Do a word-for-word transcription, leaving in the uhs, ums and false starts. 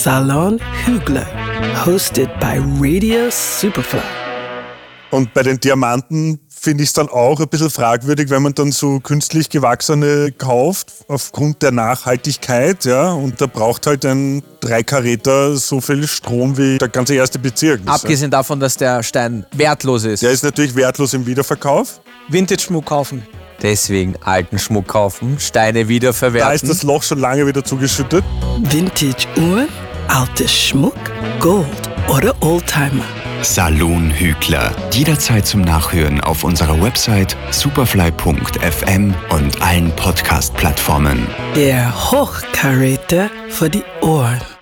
Salon Hügler, hosted by Radio Superfly. Und bei den Diamanten finde ich es dann auch ein bisschen fragwürdig, wenn man dann so künstlich gewachsene kauft, aufgrund der Nachhaltigkeit. Ja, und da braucht halt ein Dreikaräter so viel Strom wie der ganze erste Bezirk. Abgesehen davon, dass der Stein wertlos ist. Der ist natürlich wertlos im Wiederverkauf. Vintage-Schmuck kaufen. Deswegen alten Schmuck kaufen, Steine wiederverwerten. Da ist das Loch schon lange wieder zugeschüttet. Vintage-Uhren, alter Schmuck, Gold oder Oldtimer. Salon Hügler. Jederzeit zum Nachhören auf unserer Website superfly punkt f m und allen Podcast-Plattformen. Der Hochkaräter für die Ohren.